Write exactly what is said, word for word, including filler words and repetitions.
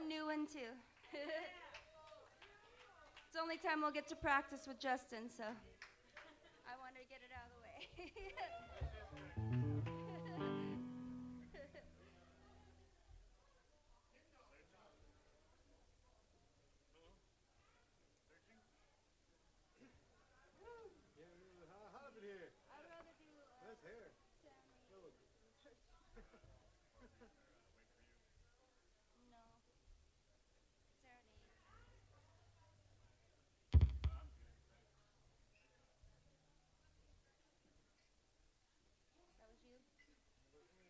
a new one too. It's the only time we'll get to practice with Justin, so I wanted to get it out of the way. Yeah, hot up in here. I'd rather do. Uh, Let's hear it.